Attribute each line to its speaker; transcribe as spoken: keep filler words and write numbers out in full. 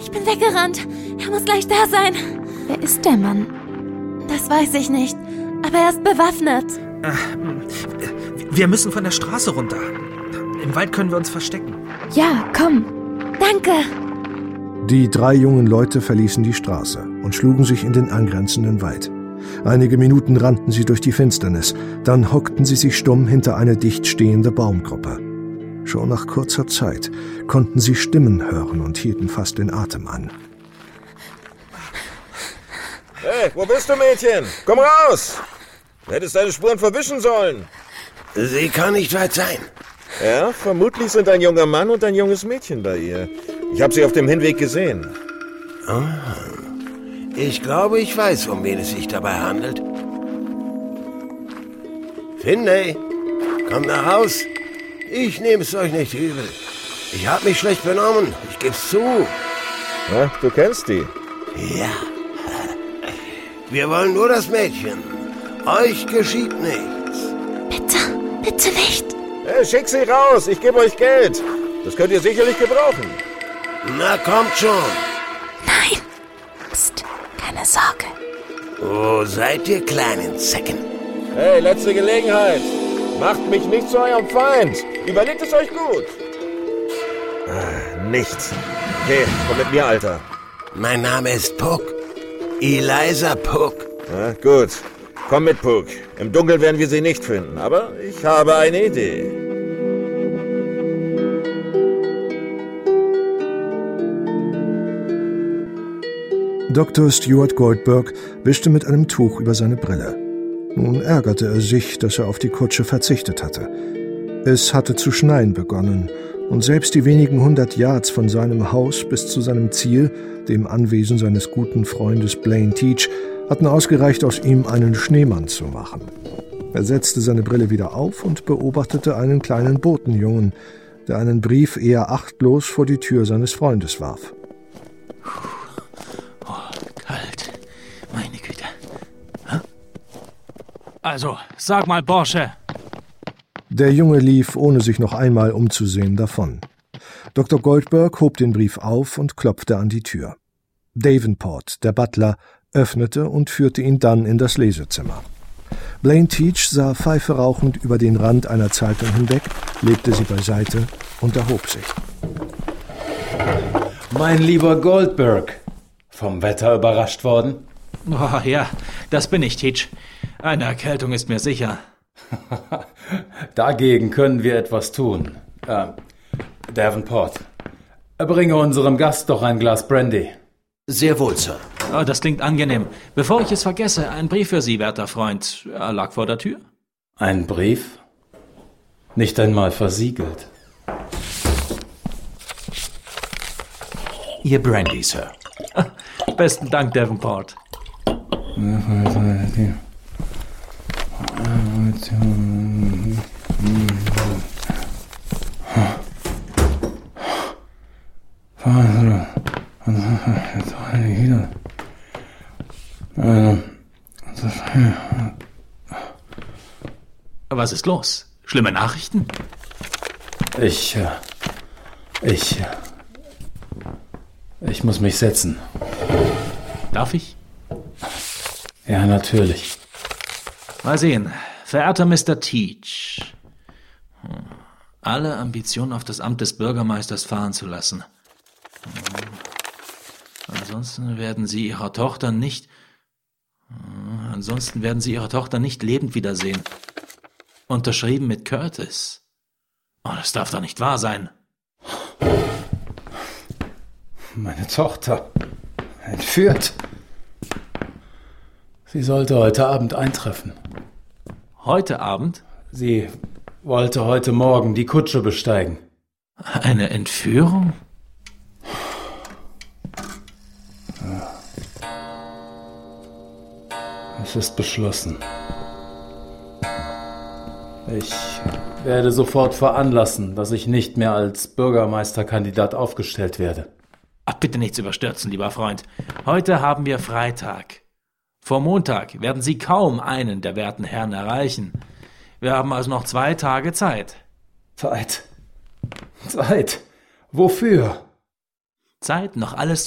Speaker 1: Ich bin weggerannt. Er muss gleich da sein.
Speaker 2: Wer ist der Mann?
Speaker 1: Das weiß ich nicht. Aber er ist bewaffnet.
Speaker 3: Wir müssen von der Straße runter. Im Wald können wir uns verstecken.
Speaker 2: Ja, komm.
Speaker 1: Danke.
Speaker 4: Die drei jungen Leute verließen die Straße und schlugen sich in den angrenzenden Wald. Einige Minuten rannten sie durch die Finsternis, dann hockten sie sich stumm hinter eine dicht stehende Baumgruppe. Schon nach kurzer Zeit konnten sie Stimmen hören und hielten fast den Atem an.
Speaker 5: Hey, wo bist du, Mädchen? Komm raus! Du hättest deine Spuren verwischen sollen.
Speaker 6: Sie kann nicht weit sein.
Speaker 5: Ja, vermutlich sind ein junger Mann und ein junges Mädchen bei ihr. Ich habe sie auf dem Hinweg gesehen.
Speaker 6: Ah, ich glaube, ich weiß, um wen es sich dabei handelt. Finlay, komm nach Haus. Ich nehme es euch nicht übel. Ich habe mich schlecht benommen, ich geb's zu.
Speaker 5: Na, du kennst die.
Speaker 6: Ja. Wir wollen nur das Mädchen. Euch geschieht nichts.
Speaker 1: Bitte, bitte nicht.
Speaker 5: Hey, schick sie raus, ich gebe euch Geld. Das könnt ihr sicherlich gebrauchen.
Speaker 6: Na, kommt schon.
Speaker 1: Nein. Psst, keine Sorge.
Speaker 6: Wo seid ihr, kleinen Zecken?
Speaker 5: Hey, letzte Gelegenheit. Macht mich nicht zu eurem Feind. Überlegt es euch gut. Ah, nichts. Okay, komm mit mir, Alter.
Speaker 6: Mein Name ist Puck. Eliza Puck.
Speaker 5: Na, gut. Komm mit, Puck. Im Dunkeln werden wir sie nicht finden, aber ich habe eine Idee.
Speaker 4: Doktor Stuart Goldberg wischte mit einem Tuch über seine Brille. Nun ärgerte er sich, dass er auf die Kutsche verzichtet hatte. Es hatte zu schneien begonnen, und selbst die wenigen hundert Yards von seinem Haus bis zu seinem Ziel, dem Anwesen seines guten Freundes Blaine Teach, hatten ausgereicht, aus ihm einen Schneemann zu machen. Er setzte seine Brille wieder auf und beobachtete einen kleinen Botenjungen, der einen Brief eher achtlos vor die Tür seines Freundes warf.
Speaker 7: Oh, kalt. Meine Güte. Hä? Also, sag mal, Bursche.
Speaker 4: Der Junge lief, ohne sich noch einmal umzusehen, davon. Doktor Goldberg hob den Brief auf und klopfte an die Tür. Davenport, der Butler, öffnete und führte ihn dann in das Lesezimmer. Blaine Teach sah Pfeife rauchend über den Rand einer Zeitung hinweg, legte sie beiseite und erhob sich.
Speaker 8: Mein lieber Goldberg, vom Wetter überrascht worden?
Speaker 7: Oh, ja, das bin ich, Teach. Eine Erkältung ist mir sicher.
Speaker 8: Dagegen können wir etwas tun. Äh, Davenport, bringe unserem Gast doch ein Glas Brandy.
Speaker 6: Sehr wohl, Sir.
Speaker 7: Oh, das klingt angenehm. Bevor ich es vergesse, ein Brief für Sie, werter Freund. Er lag vor der Tür.
Speaker 8: Ein Brief? Nicht einmal versiegelt.
Speaker 6: Ihr Brandy, Sir.
Speaker 7: Besten Dank, Davenport. Was ist los? Schlimme Nachrichten?
Speaker 8: Ich, äh, ich, ich muss mich setzen.
Speaker 7: Darf ich?
Speaker 8: Ja, natürlich.
Speaker 7: Mal sehen. Verehrter Mister Teach. Hm. Alle Ambitionen auf das Amt des Bürgermeisters fahren zu lassen. Hm. Ansonsten werden Sie Ihrer Tochter nicht... Hm. Ansonsten werden Sie Ihre Tochter nicht lebend wiedersehen. Unterschrieben mit Curtis. Oh, das darf doch nicht wahr sein.
Speaker 8: Meine Tochter. Entführt. Sie sollte heute Abend eintreffen.
Speaker 7: Heute Abend?
Speaker 8: Sie wollte heute Morgen die Kutsche besteigen.
Speaker 7: Eine Entführung?
Speaker 8: Es ist beschlossen. Ich werde sofort veranlassen, dass ich nicht mehr als Bürgermeisterkandidat aufgestellt werde.
Speaker 7: Ach, bitte nichts überstürzen, lieber Freund. Heute haben wir Freitag. Vor Montag werden Sie kaum einen der werten Herren erreichen. Wir haben also noch zwei Tage Zeit.
Speaker 8: Zeit? Zeit? Wofür?
Speaker 7: Zeit, noch alles